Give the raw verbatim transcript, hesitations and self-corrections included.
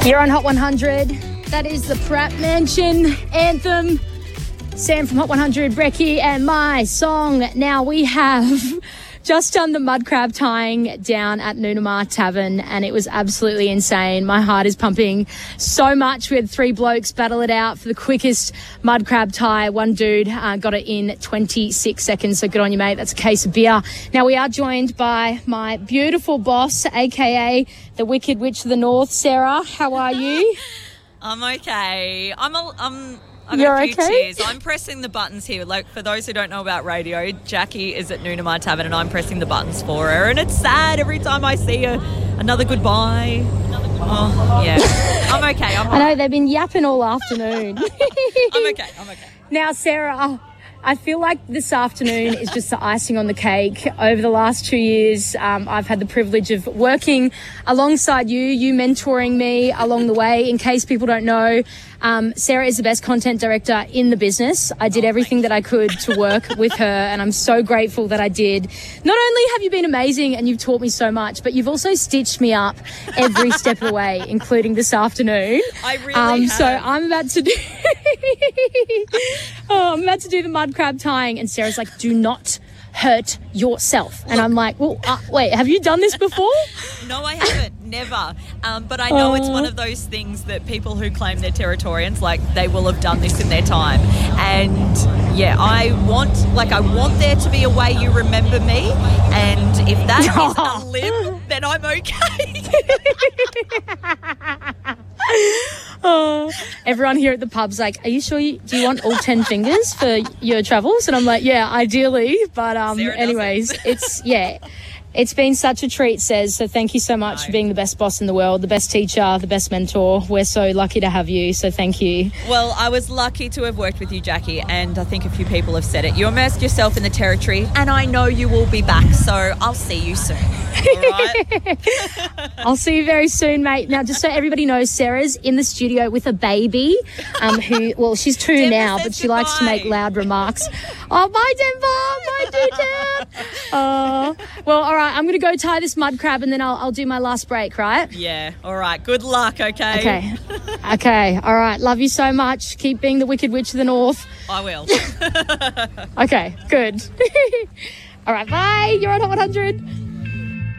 You're on Hot one hundred. That is the Pratt Mansion anthem. Sam from Hot one hundred, Brecky, and my song. Now we have just done the mud crab tying down at Noonamar Tavern, and it was absolutely insane. My heart is pumping so much. We had three blokes battle it out for the quickest mud crab tie. One dude uh, got it in twenty-six seconds, so good on you, mate. That's a case of beer. Now we are joined by my beautiful boss, a k a the Wicked Witch of the North. Sarah, how are you? I'm okay. I'm a, I'm I've You're got a few okay? cheers. I'm pressing the buttons here. Like, for those who don't know about radio, Jackie is at Noonamar Tavern and I'm pressing the buttons for her. And it's sad every time I see her. Another goodbye. Oh, yeah. I'm okay. I'm I know, they've been yapping all afternoon. I'm okay. I'm okay. Now, Sarah, I feel like this afternoon is just the icing on the cake. Over the last two years, um, I've had the privilege of working alongside you, you mentoring me along the way. In case people don't know, um, Sarah is the best content director in the business. I did everything that I could to work with her, and I'm so grateful that I did. Not only have you been amazing and you've taught me so much, but you've also stitched me up every step of the way, including this afternoon. I really um, have. So I'm about to do... oh, I'm about to do the mud crab tying, and Sarah's like, do not hurt yourself. And I'm like, well, uh, wait, have you done this before? No, I haven't. Never. Um, but I know Oh. it's one of those things that people who claim they're Territorians, like, they will have done this in their time. And, yeah, I want, like, I want there to be a way you remember me. And if that is a limb, then I'm okay. Oh, everyone here at the pub's like, are you sure you, do you want all ten fingers for your travels? And I'm like, yeah, ideally. But um, Sarah anyways, doesn't. it's, yeah, it's been such a treat, Says. So thank you so much No. for being the best boss in the world, the best teacher, the best mentor. We're so lucky to have you. So thank you. Well, I was lucky to have worked with you, Jackie, and I think a few people have said it. You immersed yourself in the territory, and I know you will be back, so I'll see you soon. All right? I'll see you very soon, mate. Now, just so everybody knows, Sarah's in the studio with a baby um, who, well, she's two Denver now, says but she likes to goodbye. make loud remarks. Oh, bye, Denver. Bye, dude. Oh, well, all right. I'm going to go tie this mud crab and then I'll, I'll do my last break, right? Yeah, all right. Good luck, okay? Okay. Okay. All right. Love you so much. Keep being the Wicked Witch of the North. I will. Okay. Good. All right. Bye. You're on Hot one hundred.